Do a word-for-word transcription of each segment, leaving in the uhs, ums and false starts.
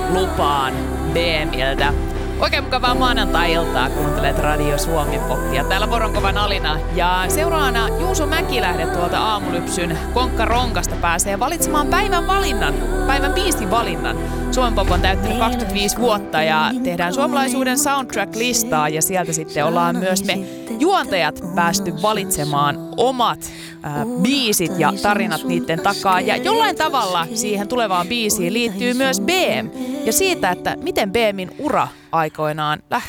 lupaan B M:ltä. Oikein mukavaa maanantai-iltaa, kuuntelet Radio Suomi Popia. Täällä Voronkovan Alina ja seuraavana Juuso Mäkilähde tuolta Aamulypsyn Konkkaronkasta pääsee valitsemaan päivän valinnan, päivän biisin valinnan. Suomen Pop on täyttänyt kaksikymmentäviisi vuotta ja tehdään suomalaisuuden soundtrack-listaa ja sieltä sitten ollaan myös me juontajat päästy valitsemaan omat äh, biisit ja tarinat niiden takaa. Ja jollain tavalla siihen tulevaan biisiin liittyy myös B M ja siitä, että miten B M:n ura aikoinaan lähti.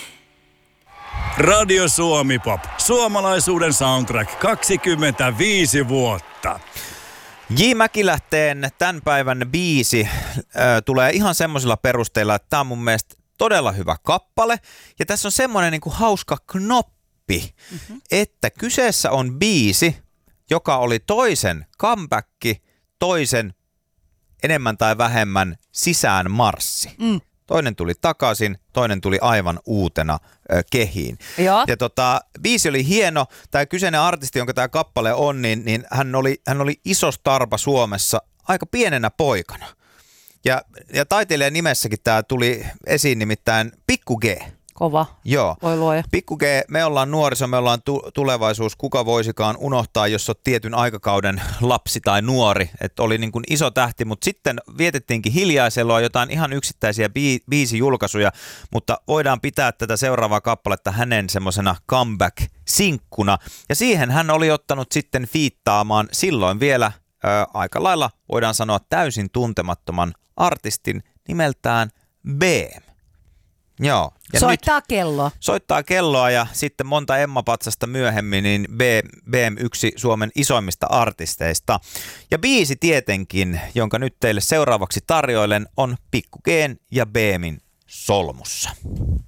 Radio Suomi Pop. Suomalaisuuden soundtrack kaksikymmentäviisi vuotta. J. Mäkilähteen tämän päivän biisi äh, tulee ihan semmoisilla perusteilla, että tämä on mun mielestä todella hyvä kappale. Ja tässä on semmoinen niin kuin hauska knoppi, mm-hmm. että kyseessä on biisi, joka oli toisen comeback, toisen enemmän tai vähemmän sisään marssi. Mm. Toinen tuli takaisin, toinen tuli aivan uutena ö, kehiin. Joo. Ja tota, biisi oli hieno. Tämä kyseinen artisti, jonka tämä kappale on, niin, niin hän, oli, hän oli iso starpa Suomessa aika pienenä poikana. Ja, ja taiteilijan nimessäkin tämä tuli esiin nimittäin Pikku G. Kova. Joo. Voi luoja. Pikku G, me ollaan nuoriso, me ollaan tu- tulevaisuus. Kuka voisikaan unohtaa, jos on tietyn aikakauden lapsi tai nuori. Että oli niin kuin iso tähti, mutta sitten vietettiinkin hiljaiselua jotain ihan yksittäisiä bi- biisijulkaisuja. Mutta voidaan pitää tätä seuraavaa kappaletta hänen semmoisena comeback-sinkkuna. Ja siihen hän oli ottanut sitten fiittaamaan silloin vielä ö, aika lailla, voidaan sanoa täysin tuntemattoman artistin nimeltään B M. Joo. Ja soittaa kello. Soittaa kelloa ja sitten monta Emma-patsasta myöhemmin niin B, B M yksi Suomen isoimmista artisteista. Ja biisi tietenkin, jonka nyt teille seuraavaksi tarjoilen, on Pikku G:n ja B M:n Solmussa.